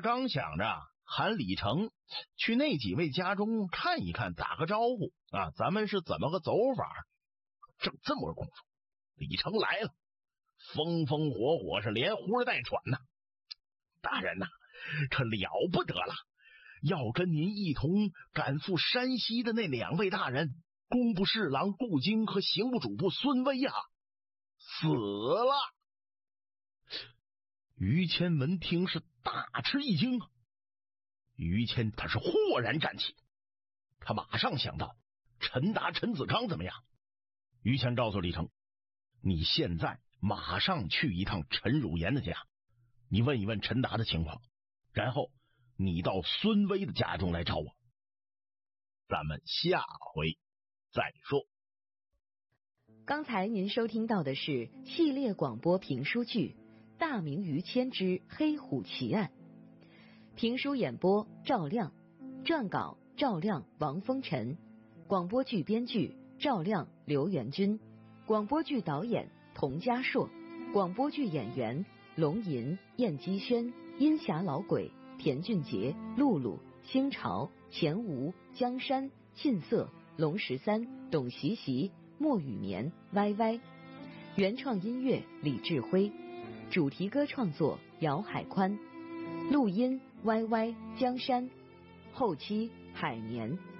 刚想着喊李成去那几位家中看一看，打个招呼啊，咱们是怎么个走法。正这么个功夫，李成来了，风风火火，是连呼带喘呐。大人呐，这了不得了，要跟您一同赶赴山西的那2位大人，工部侍郎顾京和刑部主簿孙威呀，死了。于谦闻听是大吃一惊啊！于谦他是豁然站起，他马上想到陈达、陈子刚怎么样？于谦告诉李成，你现在马上去一趟陈汝言的家，你问一问陈达的情况，然后你到孙威的家中来找我。咱们下回再说。 刚才您收听到的是系列广播评书剧《大明于谦之黑虎奇案》，评书演播赵亮，撰稿赵亮、王风尘，广播剧编剧赵亮、刘元军，广播剧导演童家硕，广播剧演员龙吟、燕姬轩、阴霞老鬼、田俊杰、露露、星潮、钱吴、江山、沁色、龙13、董习习、莫雨眠、歪歪，原创音乐李志辉，主题歌创作姚海宽，录音歪歪、江山，后期海绵。